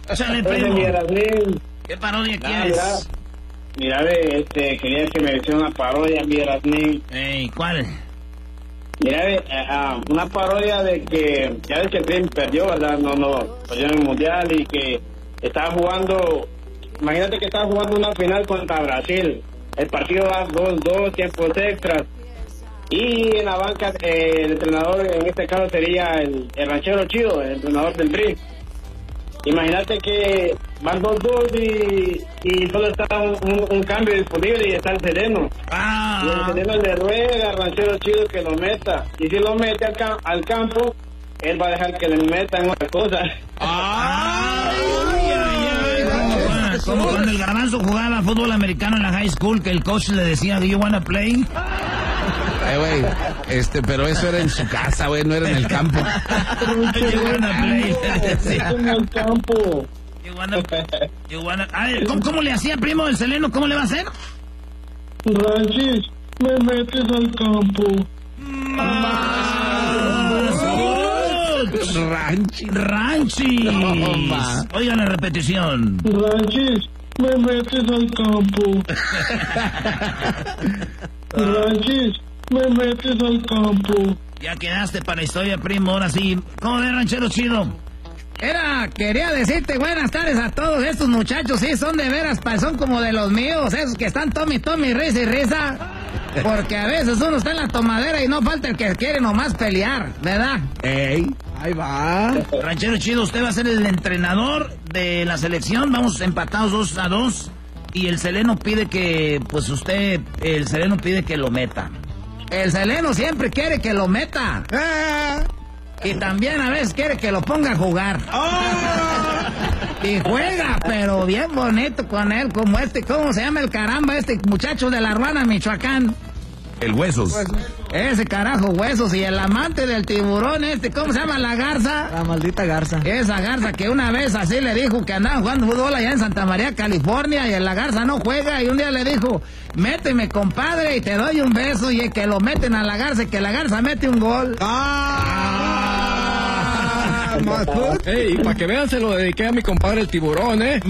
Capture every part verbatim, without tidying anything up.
Échale, primo. ¿Qué parodia quieres? Mira, ve, este, quería que me hiciera una parodia, mi Erasnín. Ey, ¿cuál? Mira, ve, uh, una parodia de que, ya ves que el Dream perdió, ¿verdad? No, no, perdió en el Mundial y que estaba jugando, imagínate que estaba jugando una final contra Brasil. El partido va dos dos, tiempos extras. Y en la banca, eh, el entrenador en este caso sería el, el ranchero chido, el entrenador del Dream. Imagínate que van dos dos y, y solo está un, un, un cambio disponible y está el sereno. Ah. Y el sereno le ruega al ranchero chido que lo meta. Y si lo mete al, cam- al campo, él va a dejar que le metan otra cosa. Ay, ay, ay, ay. Como cuando el Garbanzo jugaba fútbol americano en la high school, que el coach le decía, ¿do you wanna play? Eh, güey, este, pero eso era en su casa, güey, no era en el campo. You wanna play. En el campo. You wanna, you wanna... Ay, ¿cómo, ¿Cómo le hacía, primo del Seleno? ¿Cómo le va a hacer? Ranchis, me metes al campo. Ranchis. Ranchis. No, Oigan la repetición. Ranchis, me metes al campo. Ranchis, me metes al campo. Ya quedaste para la historia, primo. Ahora sí. ¿Cómo ves, ranchero chido? Era, quería decirte buenas tardes a todos estos muchachos, sí, son de veras, son como de los míos, esos que están Tommy, Tommy, risa y risa, porque a veces uno está en la tomadera y no falta el que quiere nomás pelear, ¿verdad? Ey, ahí va. Ranchero chido, usted va a ser el entrenador de la selección, vamos empatados dos a dos, y el Seleno pide que, pues usted, el Seleno pide que lo meta. El Seleno siempre quiere que lo meta. Ah. Y también a veces quiere que lo ponga a jugar. Oh. Y juega, pero bien bonito con él, como este, ¿cómo se llama el caramba? Este muchacho de la Ruana, Michoacán. El Huesos. Ese carajo, Huesos. Y el amante del tiburón este, ¿cómo se llama la garza? La maldita garza. Esa garza que una vez así le dijo que andaban jugando fútbol allá en Santa María, California, y la garza no juega, y un día le dijo, méteme, compadre, y te doy un beso, y que lo meten a la garza, y que la garza mete un gol. ¡Ah! Ey, para que vean, se lo dediqué a mi compadre el tiburón, ¿eh?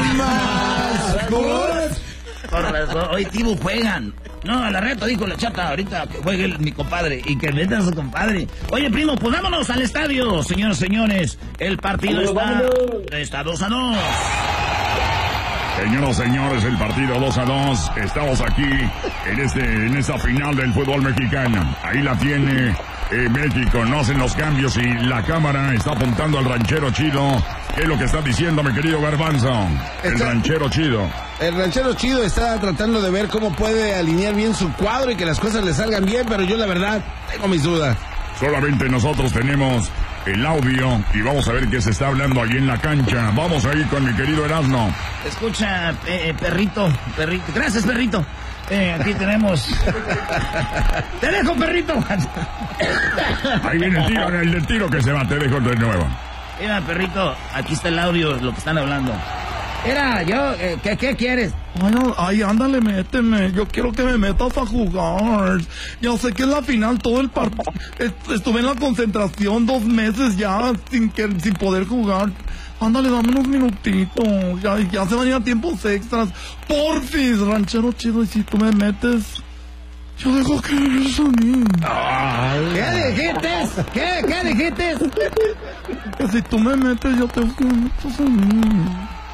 Por razón, hoy Tibu juegan. No, a la reto dijo la chata, ahorita que juegue el, mi compadre y que meta a su compadre. Oye, primo, pues vámonos al estadio, señores, señores. El partido está, está dos a dos. Señoras, señores, el partido dos a dos. Estamos aquí en este en esta final del fútbol mexicano. Ahí la tiene eh, México. No hacen los cambios y la cámara está apuntando al ranchero chido. ¿Qué es lo que está diciendo, mi querido Garbanzo? El Está... ranchero chido. El ranchero chido está tratando de ver cómo puede alinear bien su cuadro y que las cosas le salgan bien, pero yo la verdad tengo mis dudas. Solamente nosotros tenemos el audio y vamos a ver qué se está hablando allí en la cancha. Vamos ahí con mi querido Erasmo. Escucha, eh, perrito, perrito. Gracias, perrito. Eh, aquí tenemos... ¡Te dejo, perrito! Ahí viene el tiro, el del tiro que se va, te dejo de nuevo. Mira, perrito, aquí está el audio, lo que están hablando. Mira, yo, eh, ¿qué, ¿qué quieres? Ay, ay, ándale, méteme. Yo quiero que me metas a jugar. Ya sé que es la final, todo el partido. Estuve en la concentración dos meses ya sin que, sin poder jugar. Ándale, dame unos minutitos. Ya, ya se van a ir a tiempos extras. Porfis, ranchero chido. Y si tú me metes, yo dejo que eres a mí. ¿Qué dijiste? ¿Qué? ¿Qué dijiste? Que si tú me metes, yo te dejo que me metas a mí.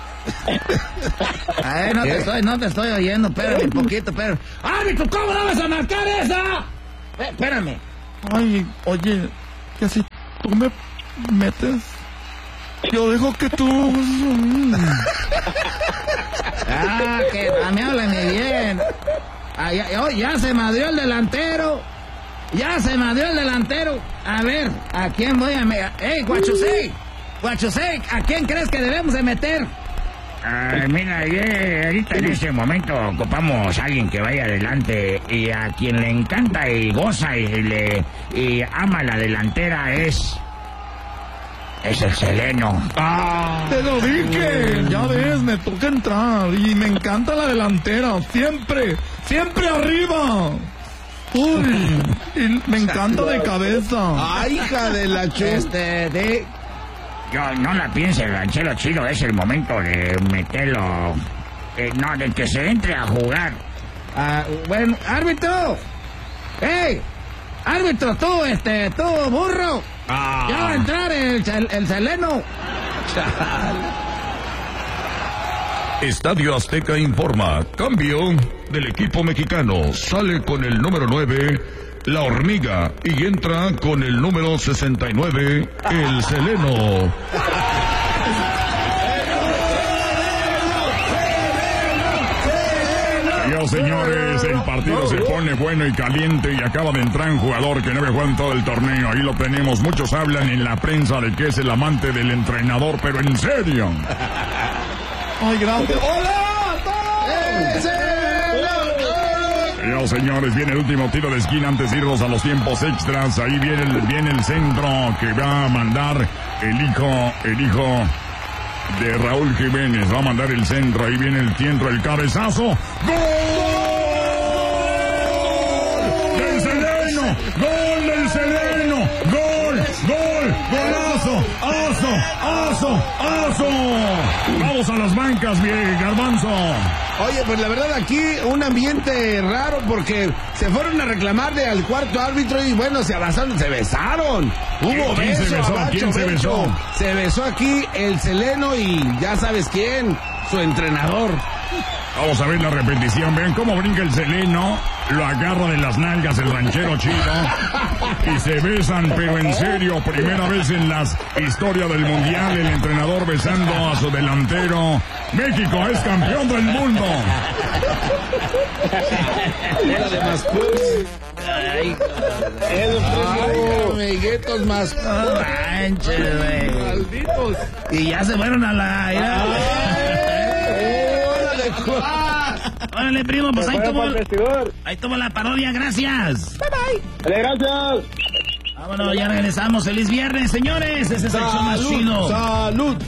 Ay, no te estoy, no te estoy oyendo, espérame un poquito, espérame. ¡Árbitro, ¿cómo no vas a marcar esa? Eh, espérame. Ay, oye, que si tú me metes, yo dejo que tú... Ah, que a mí háblame bien. Ah, ya, ya, ya se madrió el delantero. Ya se madrió el delantero. A ver, ¿a quién voy a meter? ¡Ey, Guachusei! Guachusei, ¿a quién crees que debemos de meter? Ay, mira, yeah, ahorita en este momento ocupamos a alguien que vaya adelante y a quien le encanta y goza y le y ama la delantera es es el Seleno. Ah, te lo dije, ya ves, me toca entrar y me encanta la delantera, siempre, siempre arriba. Uy, y me encanta de cabeza. Ay, hija de la ch... Este, de... yo no la piense, el ranchero chido, es el momento de meterlo, eh, no, de que se entre a jugar. Ah, bueno, árbitro. ¡Ey! Árbitro, tú, este, tú, burro. Ah. Ya va a entrar el, el, el Seleno. Estadio Azteca informa, cambio del equipo mexicano, sale con el número nueve, la hormiga, y entra con el número sesenta y nueve, el Seleno. Adiós, señores, el partido se pone bueno y caliente y acaba de entrar un jugador que no había jugado en todo el torneo. Ahí lo tenemos. Muchos hablan en la prensa de que es el amante del entrenador, pero en serio. Ay, gracias. ¡Hola! ¡Todos! Adiós, señores, viene el último tiro de esquina antes de irnos a los tiempos extras. Ahí viene el, viene el centro que va a mandar el hijo, el hijo de Raúl Jiménez. Va a mandar el centro. Ahí viene el centro, el cabezazo. ¡Gol! ¡Del Seleno! ¡Gol del Seleno! ¡Gol! ¡Gol! ¡Golazo! ¡Aso! ¡Aso! ¡Aso! Vamos a las bancas, bien, Garbanzo. Oye, pues la verdad aquí un ambiente raro porque se fueron a reclamarle al cuarto árbitro y bueno, se abrazaron, se besaron. Hubo ¿Quién se beso, besó? abacho, ¿Quién se beso. besó? Se besó aquí el Seleno y ya sabes quién, su entrenador. Vamos a ver la repetición. Ven cómo brinca el Seleno. Lo agarra de las nalgas el ranchero chido. Y se besan, pero en serio, primera vez en la historia del mundial, el entrenador besando a su delantero. México es campeón del mundo. Era de más clubs. Ay, Ay, amiguitos más. no manches, güey. Malditos. Y ya se fueron a la... ya. Órale, primo, pues ahí tomó, ahí tomó la parodia, gracias. Dale, gracias. Vámonos, ya regresamos. Feliz viernes, señores. Ese es el show más chido. Salud.